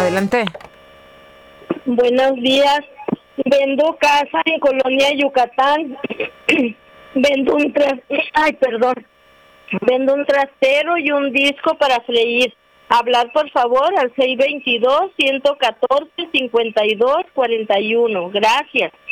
Adelante. Buenos días. Vendo casa en Colonia Yucatán. Vendo un Vendo un trastero y un disco para freír. Hablar por favor al 622-114-5241. Gracias.